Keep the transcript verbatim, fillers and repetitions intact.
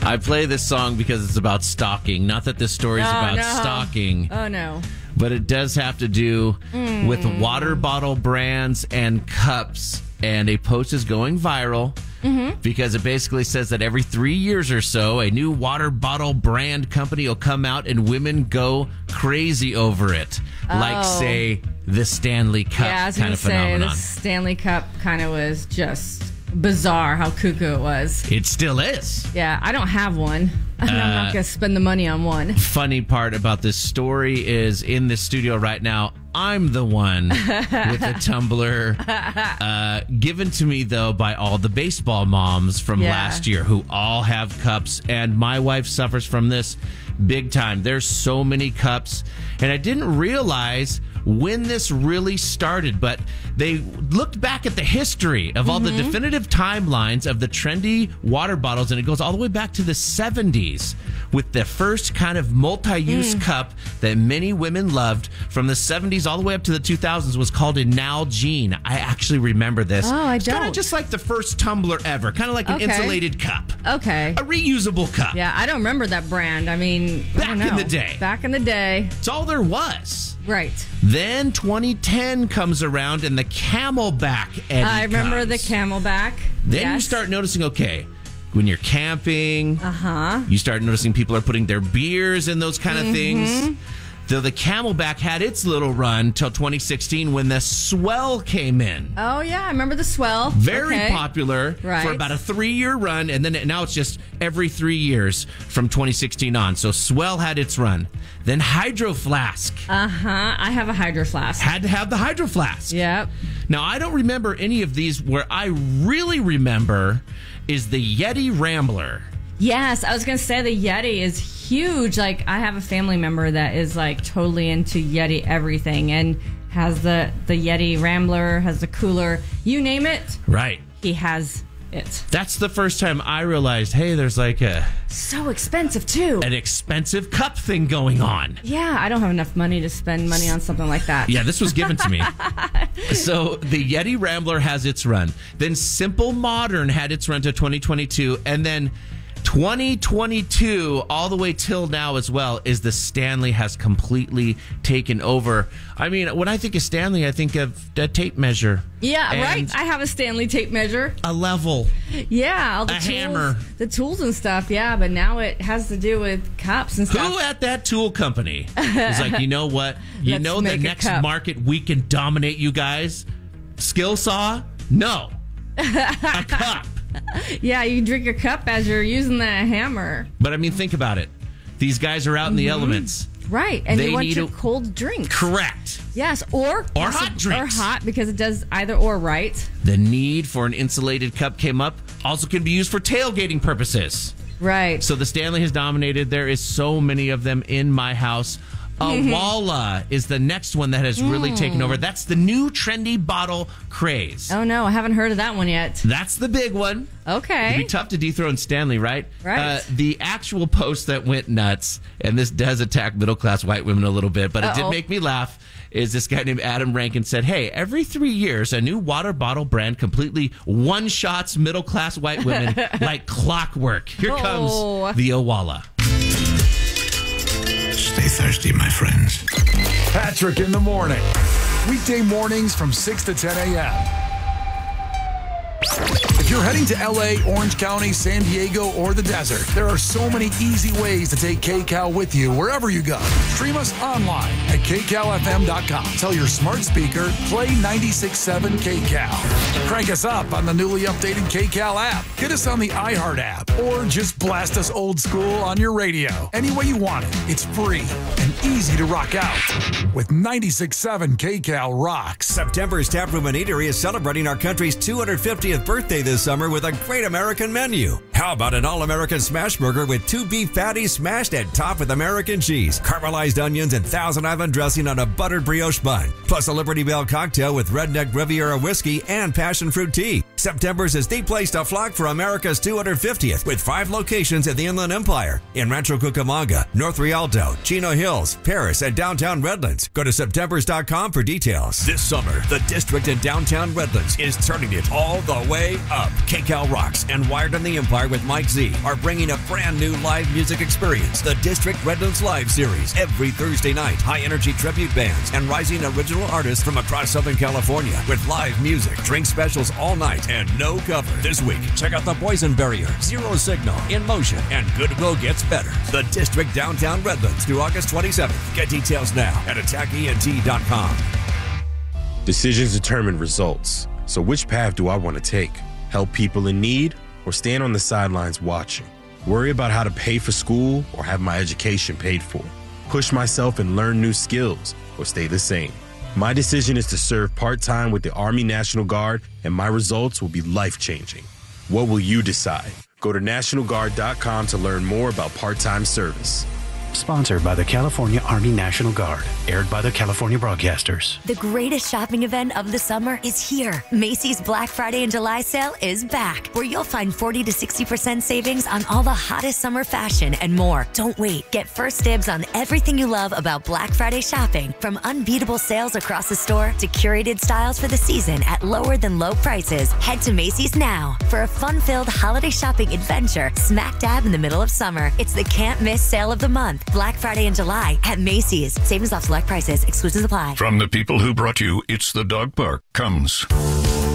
I play this song because it's about stalking. Not that this story is oh, about no. stalking. Oh, no. But it does have to do mm. with water bottle brands and cups. And a post is going viral mm-hmm. because it basically says that every three years or so, a new water bottle brand company will come out and women go crazy over it. Oh. Like, say, the Stanley Cup yeah, I was kind gonna of say, phenomenon. The Stanley Cup kind of was just bizarre how cuckoo it was. It still is. Yeah, I don't have one. I'm Uh, not going to spend the money on one. Funny part about this story is in the studio right now, I'm the one with the tumbler uh, given to me, though, by all the baseball moms from Yeah. last year who all have cups. And my wife suffers from this big time. There's so many cups. And I didn't realize when this really started, but they looked back at the history of all Mm-hmm. the definitive timelines of the trendy water bottles, and it goes all the way back to the seventies with the first kind of multi-use Mm. cup that many women loved from the seventies all the way up to the two thousands was called a Nalgene. I actually remember this. Oh, I It's kind don't. of just like the first tumbler ever, kind of like an Okay. insulated cup. Okay. A reusable cup. Yeah, I don't remember that brand. I mean, I Back don't in know. the day. Back in the day. It's all there was. Right. Then twenty ten comes around and the Camelback Eddie I remember comes. the Camelback. Then yes. you start noticing, okay, when you're camping, Uh-huh. you start noticing people are putting their beers in those kind of Mm-hmm. things. Though the Camelback had its little run till twenty sixteen when the Swell came in. Oh, yeah, I remember the Swell. Very Okay. popular Right. for about a three-year run, and then now it's just every three years from twenty sixteen on. So Swell had its run. Then Hydro Flask. Uh-huh. I have a Hydro Flask. Had to have the Hydro Flask. Yep. Now, I don't remember any of these. Where I really remember is the Yeti Rambler. Yes, I was going to say the Yeti is huge. Like, I have a family member that is, like, totally into Yeti everything and has the, the Yeti Rambler, has the cooler. You name it, Right. he has it. That's the first time I realized, hey, there's like a So expensive, too. an expensive cup thing going on. Yeah, I don't have enough money to spend money on something like that. Yeah, this was given to me. So the Yeti Rambler has its run. Then Simple Modern had its run to twenty twenty-two. And then twenty twenty-two, all the way till now as well, is the Stanley has completely taken over. I mean, when I think of Stanley, I think of a tape measure. Yeah, And right. I have a Stanley tape measure. a level. Yeah, all the A tools, hammer. the tools and stuff. Yeah, but now it has to do with cups and stuff. Who at that tool company was like, you know what? You Let's know the make a next cup. market we can dominate you guys? Skill saw? No. A cup. Yeah, you drink a cup as you're using the hammer. But I mean, think about it. These guys are out in the elements. Right, and They you want need your a- cold drink. Correct. Yes, or Or possi- hot drinks. Or hot, because it does either or, right? The need for an insulated cup came up. Also can be used for tailgating purposes. Right. So the Stanley has dominated. There is so many of them in my house. Awala is the next one that has really taken over. That's the new trendy bottle craze. Oh, no, I haven't heard of that one yet. That's the big one. Okay. It'd be tough to dethrone Stanley, right? Right. Uh, the actual post that went nuts, and this does attack middle-class white women a little bit, but it Uh-oh. did make me laugh, is this guy named Adam Rankin said, hey, every three years, a new water bottle brand completely one-shots middle-class white women like clockwork. Here Oh. comes the Awala. Stay thirsty, my friends. Patrick in the morning. Weekday mornings from six to ten a.m. If you're heading to L A, Orange County, San Diego, or the desert, there are so many easy ways to take K-Cal with you wherever you go. Stream us online at K Cal F M dot com. Tell your smart speaker, play ninety-six point seven K-Cal. Crank us up on the newly updated K-Cal app. Get us on the iHeart app, or just blast us old school on your radio. Any way you want it, it's free and easy to rock out. With ninety-six point seven K-Cal rocks. September's Taproom and Eatery is celebrating our country's two hundred fiftieth birthday this summer with a great American menu. How about an all-American smash burger with two beef patties smashed and topped with American cheese, caramelized onions, and Thousand Island dressing on a buttered brioche bun, plus a Liberty Bell cocktail with Redneck Riviera whiskey and passion fruit tea. September's is the place to flock for America's two hundred fiftieth with five locations at the Inland Empire, in Rancho Cucamonga, North Rialto, Chino Hills, Paris, and downtown Redlands. Go to septembers dot com for details. This summer, the district in downtown Redlands is turning it all the way up. K-Cal rocks and Wired on the Empire with Mike Z are bringing a brand new live music experience, the District Redlands Live Series, every Thursday night. High-energy tribute bands and rising original artists from across Southern California with live music, drink specials all night, and no cover. This week, check out The Poison Barrier, Zero Signal, In Motion, and Goodwill Gets Better. The District Downtown Redlands through August twenty-seventh. Get details now at attack E N T dot com. Decisions determine results. So which path do I want to take? Help people in need or stand on the sidelines watching? Worry about how to pay for school or have my education paid for? Push myself and learn new skills or stay the same? My decision is to serve part-time with the Army National Guard, and my results will be life-changing. What will you decide? Go to national guard dot com to learn more about part-time service. Sponsored by the California Army National Guard. Aired by the California Broadcasters. The greatest shopping event of the summer is here. Macy's Black Friday and July sale is back, where you'll find forty to sixty percent savings on all the hottest summer fashion and more. Don't wait. Get first dibs on everything you love about Black Friday shopping, from unbeatable sales across the store to curated styles for the season at lower than low prices. Head to Macy's now for a fun-filled holiday shopping adventure smack dab in the middle of summer. It's the can't miss sale of the month. Black Friday in July at Macy's. Savings off select prices. Exclusions apply. From the people who brought you It's the Dog Park comes